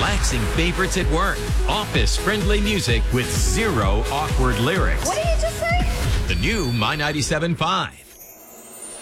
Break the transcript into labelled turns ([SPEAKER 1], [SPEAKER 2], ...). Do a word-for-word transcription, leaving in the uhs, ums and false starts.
[SPEAKER 1] relaxing favorites at work. Office-friendly music with zero awkward lyrics.
[SPEAKER 2] What did you just say?
[SPEAKER 1] The new My ninety-seven point five.